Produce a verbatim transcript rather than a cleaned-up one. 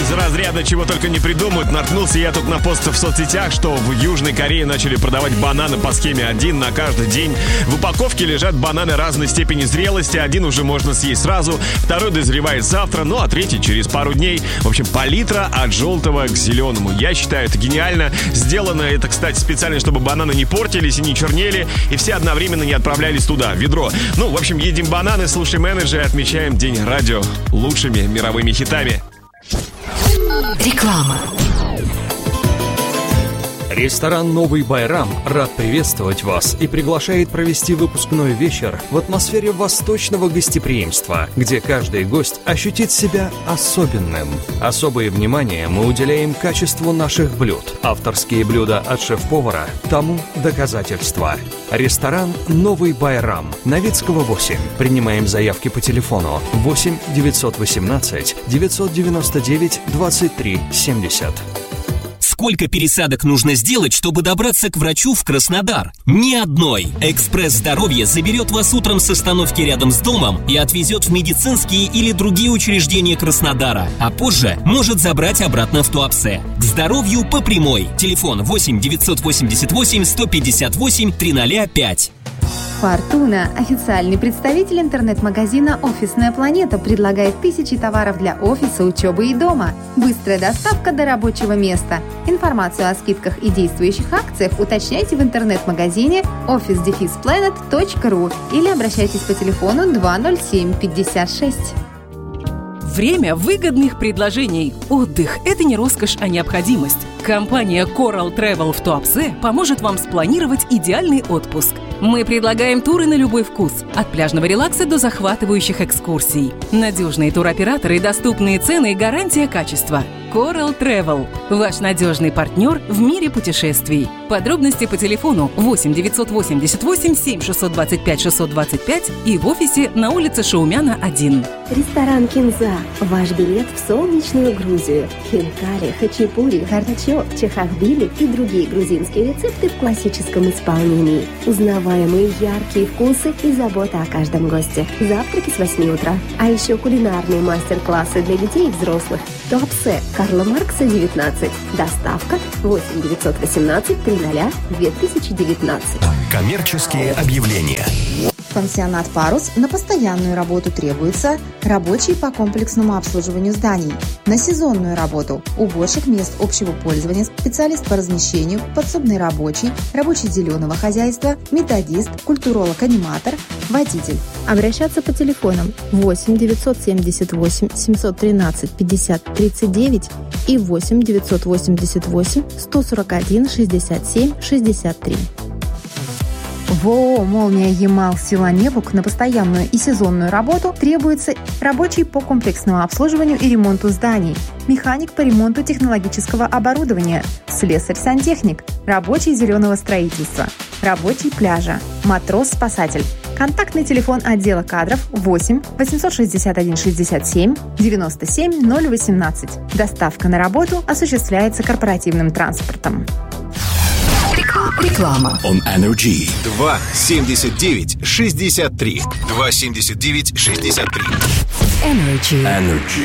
из разряда чего только не придумают. Наткнулся я тут на пост в соцсетях, что в Южной Корее начали продавать бананы по схеме один на каждый день. В упаковке лежат бананы разной степени зрелости. Один уже можно съесть сразу, второй дозревает завтра, ну а третий через пару дней. В общем, палитра от желтого к зеленому. Я считаю, это гениально. Сделано это, кстати, специально, чтобы бананы не портились и не чернели, и все одновременно не отправлялись туда, в ведро. Ну, в общем, едим бананы, слушаем Energy и отмечаем День радио лучшими мировыми хитами. Реклама. Ресторан «Новый Байрам» рад приветствовать вас и приглашает провести выпускной вечер в атмосфере восточного гостеприимства, где каждый гость ощутит себя особенным. Особое внимание мы уделяем качеству наших блюд. Авторские блюда от шеф-повара тому доказательство. Ресторан «Новый Байрам», Новицкого, восемь. Принимаем заявки по телефону восемь девятьсот восемнадцать девятьсот девяносто девять двадцать три семьдесят. Сколько пересадок нужно сделать, чтобы добраться к врачу в Краснодар? Ни одной. Экспресс здоровья заберет вас утром с остановки рядом с домом и отвезет в медицинские или другие учреждения Краснодара, а позже может забрать обратно в Туапсе. К здоровью по прямой. Телефон восемь девятьсот восемьдесят восемь сто пятьдесят восемь триста пять. Фортуна, официальный представитель интернет-магазина «Офисная планета», предлагает тысячи товаров для офиса, учебы и дома. Быстрая доставка до рабочего места. Информацию о скидках и действующих акциях уточняйте в интернет-магазине офис дефис планет точка ру или обращайтесь по телефону два ноль семь пятьдесят шесть. Время выгодных предложений. Отдых – это не роскошь, а необходимость. Компания Coral Travel в Туапсе поможет вам спланировать идеальный отпуск. Мы предлагаем туры на любой вкус, от пляжного релакса до захватывающих экскурсий. Надежные туроператоры, доступные цены и гарантия качества. Coral Travel – ваш надежный партнер в мире путешествий. Подробности по телефону восемь девятьсот восемьдесят восемь семь шестьсот двадцать пять шестьсот двадцать пять и в офисе на улице Шаумяна, один. Ресторан «Кинза» – ваш билет в солнечную Грузию. Хинкали, хачапури, хартачок, чахахбили и другие грузинские рецепты в классическом исполнении. Узнаваемые яркие вкусы и забота о каждом госте. Завтраки с восьми утра. А еще кулинарные мастер-классы для детей и взрослых. Туапсе, Карла Маркса, девятнадцать. Доставка восемь девятьсот восемнадцать триста две тысячи девятнадцать. Коммерческие объявления. Пансионат «Парус» на постоянную работу требуется рабочий по комплексному обслуживанию зданий. На сезонную работу – уборщик мест общего пользования, специалист по размещению, подсобный рабочий, рабочий зеленого хозяйства, методист, культуролог-аниматор, водитель. Обращаться по телефонам восемь девятьсот семьдесят восемь семьсот тринадцать пятьдесят тридцать девять и восемь девятьсот восемьдесят восемь сто сорок один шестьдесят семь шестьдесят три. В ООО «Молния Ямал» Сила-Небук на постоянную и сезонную работу требуется рабочий по комплексному обслуживанию и ремонту зданий, механик по ремонту технологического оборудования, слесарь-сантехник, рабочий зеленого строительства, рабочий пляжа, матрос-спасатель. Контактный телефон отдела кадров восемь восемьсот шестьдесят один шестьдесят семь девяносто семь ноль восемнадцать. Доставка на работу осуществляется корпоративным транспортом. Реклама. On Energy. два семьдесят девять шестьдесят три. два семьдесят девять шестьдесят три. Energy. Energy.